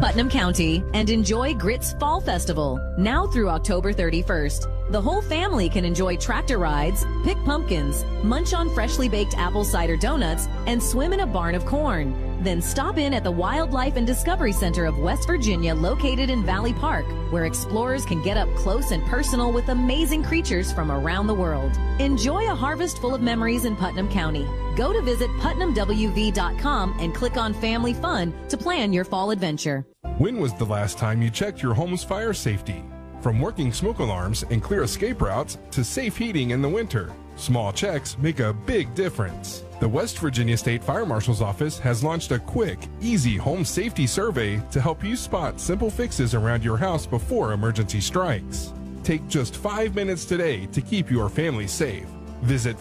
Putnam County and enjoy Grits Fall Festival, now through October 31st. The whole family can enjoy tractor rides, pick pumpkins, munch on freshly baked apple cider donuts, and swim in a barn of corn. Then stop in at the Wildlife and Discovery Center of West Virginia, located in Valley Park, where explorers can get up close and personal with amazing creatures from around the world. Enjoy a harvest full of memories in Putnam County. Go to visit PutnamWV.com and click on Family Fun to plan your fall adventure. When was the last time you checked your home's fire safety? From working smoke alarms and clear escape routes to safe heating in the winter, small checks make a big difference. The West Virginia State Fire Marshal's Office has launched a quick, easy home safety survey to help you spot simple fixes around your house before emergency strikes. Take just 5 minutes today to keep your family safe. Visit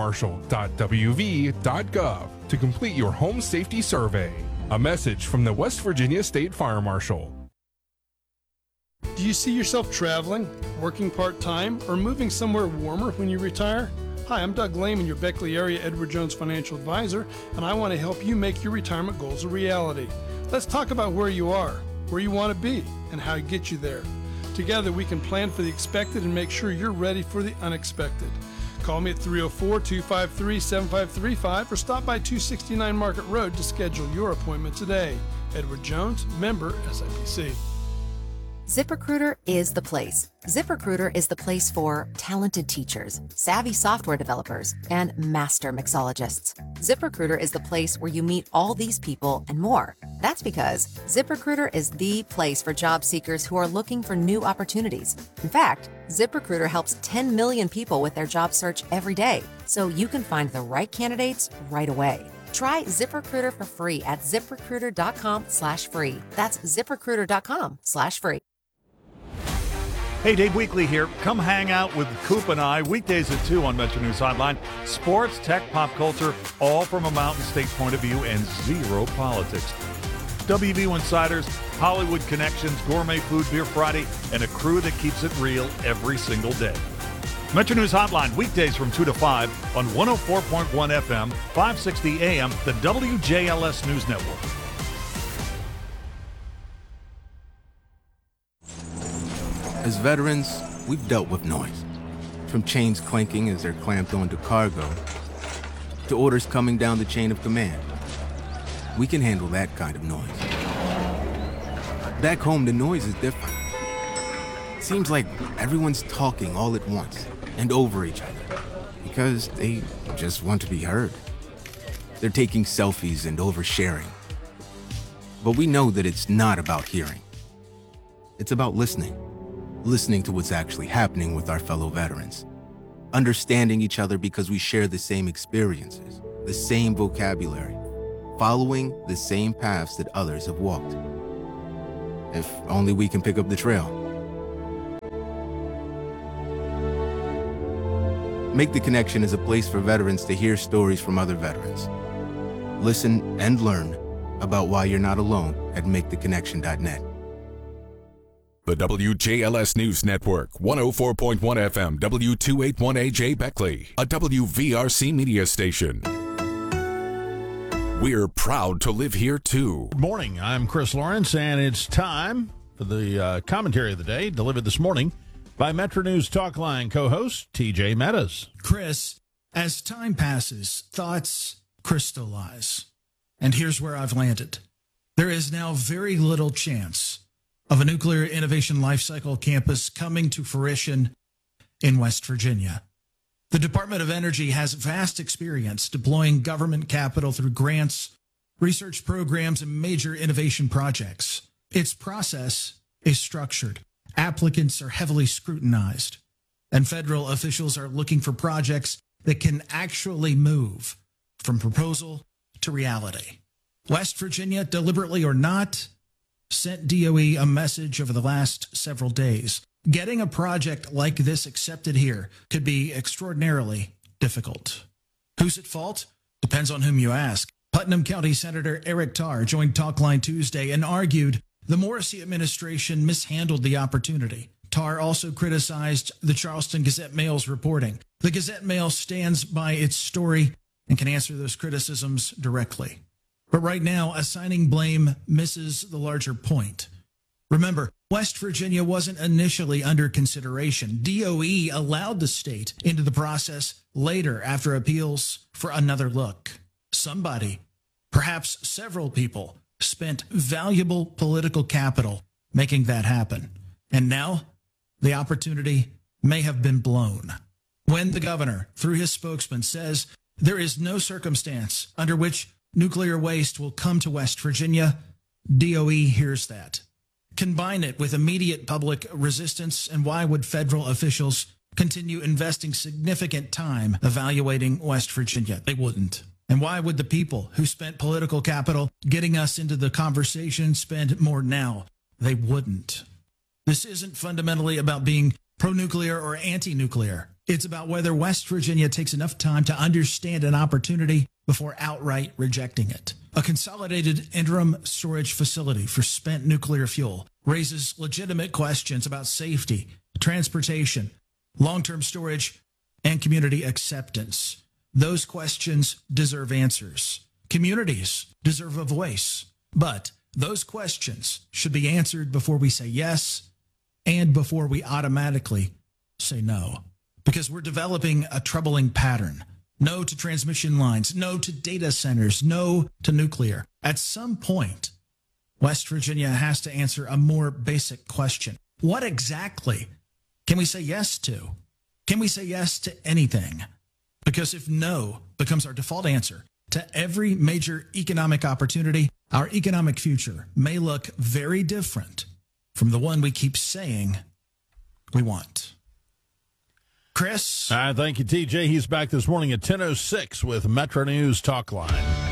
firemarshal.wv.gov to complete your home safety survey. A message from the West Virginia State Fire Marshal. Do you see yourself traveling, working part-time, or moving somewhere warmer when you retire? Hi, I'm Doug Lehman, your Beckley area Edward Jones financial advisor, and I want to help you make your retirement goals a reality. Let's talk about where you are, where you want to be, and how to get you there. Together, we can plan for the expected and make sure you're ready for the unexpected. Call me at 304-253-7535 or stop by 269 Market Road to schedule your appointment today. Edward Jones, member SIPC. ZipRecruiter is the place. ZipRecruiter is the place for talented teachers, savvy software developers, and master mixologists. ZipRecruiter is the place where you meet all these people and more. That's because ZipRecruiter is the place for job seekers who are looking for new opportunities. In fact, ZipRecruiter helps 10 million people with their job search every day, so you can find the right candidates right away. Try ZipRecruiter for free at ZipRecruiter.com/free. That's ZipRecruiter.com/free. Hey, Dave Weekly here. Come hang out with Coop and I weekdays at 2 on Metro News Hotline. Sports, tech, pop culture, all from a Mountain State point of view and zero politics. WVU Insiders, Hollywood Connections, Gourmet Food, Beer Friday, and a crew that keeps it real every single day. Metro News Hotline, weekdays from 2 to 5 on 104.1 FM, 560 AM, the WJLS News Network. As veterans, we've dealt with noise. From chains clanking as they're clamped onto cargo, to orders coming down the chain of command. We can handle that kind of noise. Back home, the noise is different. Seems like everyone's talking all at once and over each other because they just want to be heard. They're taking selfies and oversharing. But we know that it's not about hearing. It's about listening. Listening to what's actually happening with our fellow veterans. Understanding each other because we share the same experiences, the same vocabulary, following the same paths that others have walked. If only we can pick up the trail. Make the Connection is a place for veterans to hear stories from other veterans. Listen and learn about why you're not alone at maketheconnection.net. The WJLS News Network, 104.1 FM, W281AJ Beckley, a WVRC media station. We're proud to live here, too. Good morning. I'm Chris Lawrence, and it's time for the commentary of the day, delivered this morning by Metro News Talkline co-host TJ Meadows. Chris, as time passes, thoughts crystallize. And here's where I've landed. There is now very little chance of a nuclear innovation lifecycle campus coming to fruition in West Virginia. The Department of Energy has vast experience deploying government capital through grants, research programs, and major innovation projects. Its process is structured. Applicants are heavily scrutinized, and federal officials are looking for projects that can actually move from proposal to reality. West Virginia, deliberately or not, sent DOE a message over the last several days. Getting a project like this accepted here could be extraordinarily difficult. Who's at fault? Depends on whom you ask. Putnam County Senator Eric Tarr joined Talkline Tuesday and argued the Morrissey administration mishandled the opportunity. Tarr also criticized the Charleston Gazette-Mail's reporting. The Gazette-Mail stands by its story and can answer those criticisms directly. But right now, assigning blame misses the larger point. Remember, West Virginia wasn't initially under consideration. DOE allowed the state into the process later after appeals for another look. Somebody, perhaps several people, spent valuable political capital making that happen. And now the opportunity may have been blown. When the governor, through his spokesman, says there is no circumstance under which nuclear waste will come to West Virginia, DOE hears that. Combine it with immediate public resistance, and why would federal officials continue investing significant time evaluating West Virginia? They wouldn't. And why would the people who spent political capital getting us into the conversation spend more now? They wouldn't. This isn't fundamentally about being pro-nuclear or anti-nuclear. It's about whether West Virginia takes enough time to understand an opportunity before outright rejecting it. A consolidated interim storage facility for spent nuclear fuel raises legitimate questions about safety, transportation, long-term storage, and community acceptance. Those questions deserve answers. Communities deserve a voice. But those questions should be answered before we say yes and before we automatically say no. Because we're developing a troubling pattern. No to transmission lines, no to data centers, no to nuclear. At some point, West Virginia has to answer a more basic question. What exactly can we say yes to? Can we say yes to anything? Because if no becomes our default answer to every major economic opportunity, our economic future may look very different from the one we keep saying we want. Chris? Thank you, TJ. He's back this morning at 10:06 with Metro News Talk Line.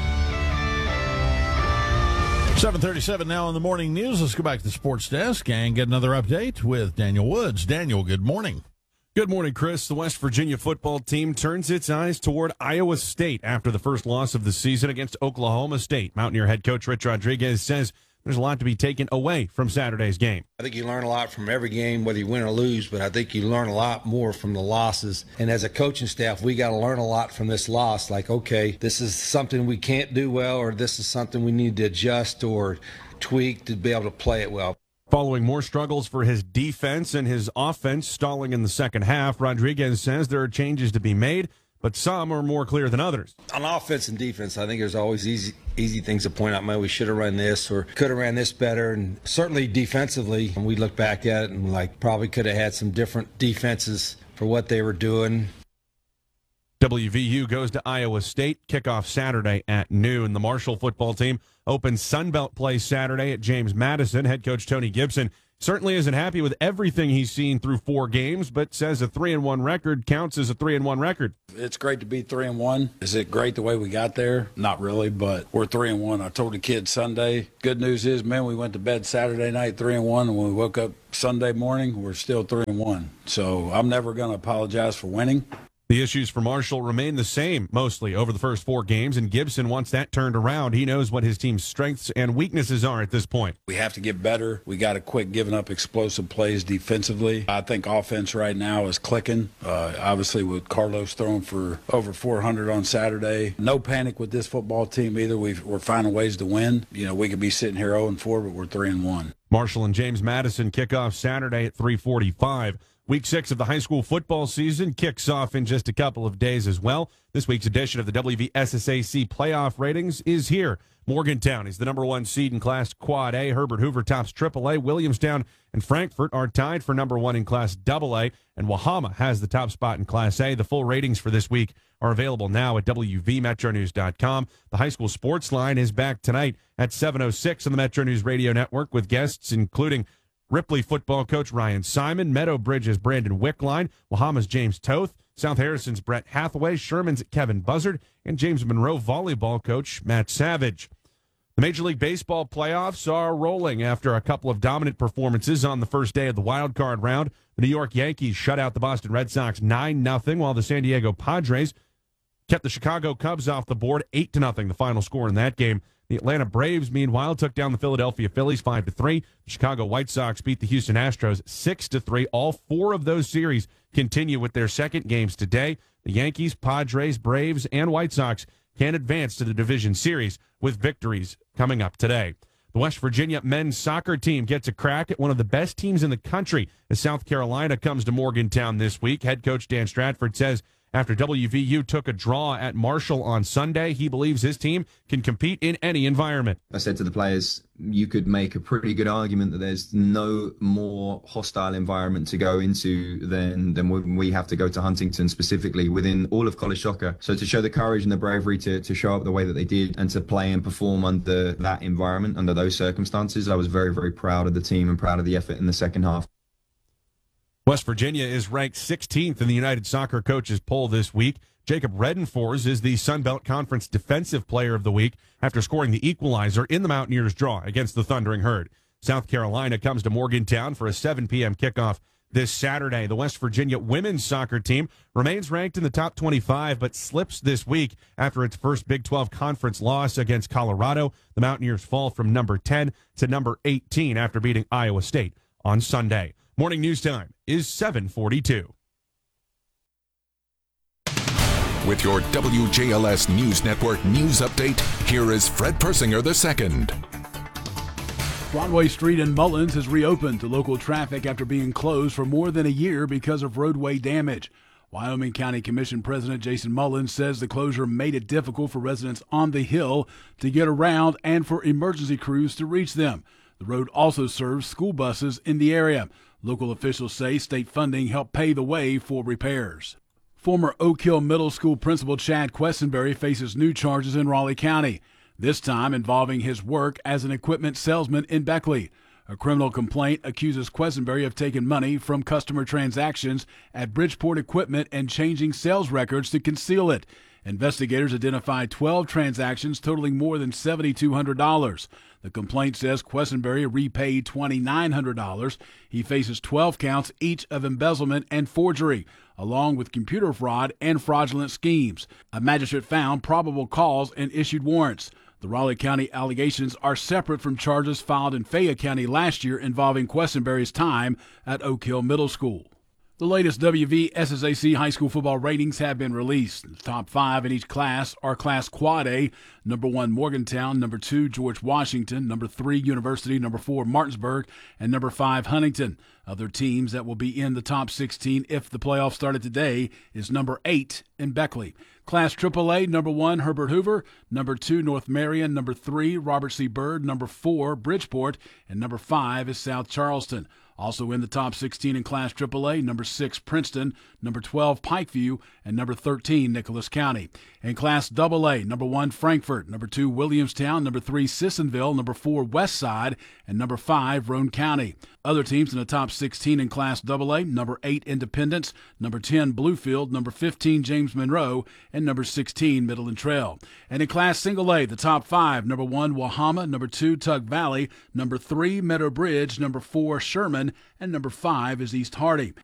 7:37 now in the morning news. Let's go back to the sports desk and get another update with Daniel Woods. Daniel, good morning. Good morning, Chris. The West Virginia football team turns its eyes toward Iowa State after the first loss of the season against Oklahoma State. Mountaineer head coach Rich Rodriguez says there's a lot to be taken away from Saturday's game. I think you learn a lot from every game, whether you win or lose, but I think you learn a lot more from the losses. And as a coaching staff, we got to learn a lot from this loss. Like, okay, this is something we can't do well, or this is something we need to adjust or tweak to be able to play it well. Following more struggles for his defense and his offense stalling in the second half, Rodriguez says there are changes to be made, but some are more clear than others. On offense and defense, I think there's always easy things to point out. Man, we should have run this or could have ran this better. And certainly defensively, when we look back at it and probably could have had some different defenses for what they were doing. WVU goes to Iowa State, kickoff Saturday at noon. The Marshall football team opens Sunbelt play Saturday at James Madison. Head coach Tony Gibson certainly isn't happy with everything he's seen through 4 games, but says a 3-1 record counts as a 3-1 record. It's great to be 3-1. Is it great the way we got there? Not really, but we're 3-1. I told the kids Sunday. Good news is, man, we went to bed Saturday night 3-1, and when we woke up Sunday morning, we're still 3-1. So I'm never going to apologize for winning. The issues for Marshall remain the same, mostly over the first 4 games, and Gibson wants that turned around. He knows what his team's strengths and weaknesses are at this point. We have to get better. We got to quit giving up explosive plays defensively. I think offense right now is clicking. Obviously, with Carlos throwing for over 400 on Saturday. No panic with this football team either. We're finding ways to win. You know, we could be sitting here 0-4, but we're 3-1. Marshall and James Madison kick off Saturday at 3:45. Week 6 of the high school football season kicks off in just a couple of days as well. This week's edition of the WVSSAC playoff ratings is here. Morgantown is the number 1 seed in Class Quad A. Herbert Hoover tops AAA. Williamstown and Frankfort are tied for number 1 in Class AA. And Wahama has the top spot in Class A. The full ratings for this week are available now at WVMetroNews.com. The high school sports line is back tonight at 7:06 on the Metro News Radio Network with guests including Ripley football coach Ryan Simon, Meadow Bridge's Brandon Wickline, Wahama's James Toth, South Harrison's Brett Hathaway, Sherman's Kevin Buzzard, and James Monroe volleyball coach Matt Savage. The Major League Baseball playoffs are rolling after a couple of dominant performances on the first day of the wild card round. The New York Yankees shut out the Boston Red Sox 9-0, while the San Diego Padres kept the Chicago Cubs off the board 8-0, the final score in that game. The Atlanta Braves, meanwhile, took down the Philadelphia Phillies 5-3. The Chicago White Sox beat the Houston Astros 6-3. All 4 of those series continue with their second games today. The Yankees, Padres, Braves, and White Sox can advance to the division series with victories coming up today. The West Virginia men's soccer team gets a crack at one of the best teams in the country as South Carolina comes to Morgantown this week. Head coach Dan Stratford says after WVU took a draw at Marshall on Sunday, he believes his team can compete in any environment. I said to the players, you could make a pretty good argument that there's no more hostile environment to go into than when we have to go to Huntington specifically within all of college soccer. So to show the courage and the bravery to show up the way that they did and to play and perform under that environment, under those circumstances, I was very, very proud of the team and proud of the effort in the second half. West Virginia is ranked 16th in the United Soccer Coaches poll this week. Jacob Redenfors is the Sun Belt Conference Defensive Player of the Week after scoring the equalizer in the Mountaineers' draw against the Thundering Herd. South Carolina comes to Morgantown for a 7 p.m. kickoff this Saturday. The West Virginia women's soccer team remains ranked in the top 25, but slips this week after its first Big 12 conference loss against Colorado. The Mountaineers fall from number 10 to number 18 after beating Iowa State on Sunday. Morning news time is 7:42. With your WJLS News Network news update, here is Fred Persinger II. Broadway Street in Mullins has reopened to local traffic after being closed for more than a year because of roadway damage. Wyoming County Commission President Jason Mullins says the closure made it difficult for residents on the hill to get around and for emergency crews to reach them. The road also serves school buses in the area. Local officials say state funding helped pave the way for repairs. Former Oak Hill Middle School principal Chad Questenberry faces new charges in Raleigh County, this time involving his work as an equipment salesman in Beckley. A criminal complaint accuses Questenberry of taking money from customer transactions at Bridgeport Equipment and changing sales records to conceal it. Investigators identified 12 transactions totaling more than $7,200. The complaint says Questenberry repaid $2,900. He faces 12 counts each of embezzlement and forgery, along with computer fraud and fraudulent schemes. A magistrate found probable cause and issued warrants. The Raleigh County allegations are separate from charges filed in Fayette County last year involving Questenberry's time at Oak Hill Middle School. The latest WVSSAC high school football ratings have been released. The top 5 in each class are Class Quad A, number 1 Morgantown, number 2 George Washington, number 3 University, number 4 Martinsburg, and number 5 Huntington. Other teams that will be in the top 16 if the playoffs started today is number 8 in Beckley. Class AAA, number 1 Herbert Hoover, number 2 North Marion, number 3 Robert C. Byrd, number 4 Bridgeport, and number 5 is South Charleston. Also in the top 16 in Class AAA, number 6 Princeton, number 12 Pikeview, and number 13 Nicholas County. In Class AA, number 1 Frankfort, number 2 Williamstown, number 3 Sissonville, number 4 Westside, and number 5 Roane County. Other teams in the top 16 in Class AA, number 8 Independence, number 10 Bluefield, number 15 James Monroe, and number 16 Midland Trail. And in Class Single A, the top 5, number 1 Wahama, number 2 Tug Valley, number 3 Meadow Bridge, number 4 Sherman, and number 5 is East Hardy.